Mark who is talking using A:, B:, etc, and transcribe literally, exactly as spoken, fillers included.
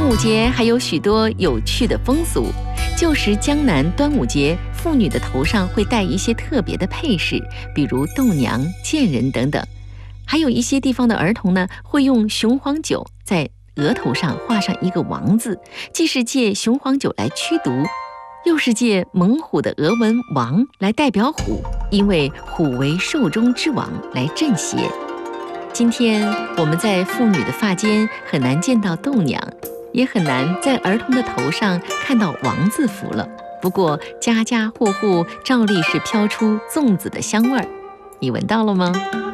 A: 午节还有许多有趣的风俗。旧时江南端午节，妇女的头上会戴一些特别的配饰，比如豆娘、贱人等等。还有一些地方的儿童呢，会用雄黄酒在额头上画上一个王字，既是借雄黄酒来驱毒，又是借猛虎的额纹王来代表虎，因为虎为寿中之王来镇邪。今天我们在妇女的发间很难见到豆娘，也很难在儿童的头上看到王字符了。不过家家户户照例是飘出粽子的香味儿，你闻到了吗？